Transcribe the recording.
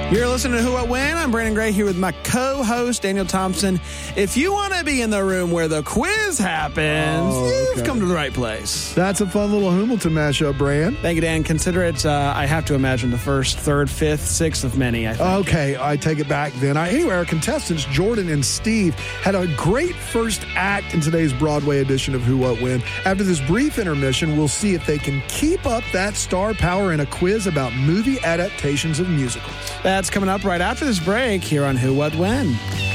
You're listening to Who, What, When. I'm Brandon Gray here with my co-host, Daniel Thompson. If you want to be in the room where the quiz happens, you've come to the right place. That's a fun little Hamilton mashup, Brand. Thank you, Dan. Consider it, I have to imagine, the first, third, fifth, sixth of many, I think. Okay, I take it back then. Anyway, our contestants, Jordan and Steve, had a great first act in today's Broadway edition of Who, What, When. After this brief intermission, we'll see if they can keep up that star power in a quiz about movie adaptations of musicals. That's coming up right after this break here on Who, What, When.